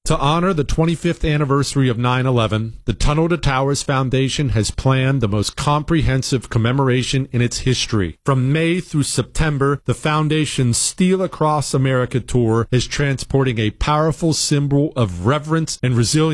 To honor the 25th anniversary of 9/11, the Tunnel to Towers Foundation has planned the most comprehensive commemoration in its history. From May through September, the foundation's Steel Across America tour is transporting a powerful symbol of reverence and resilience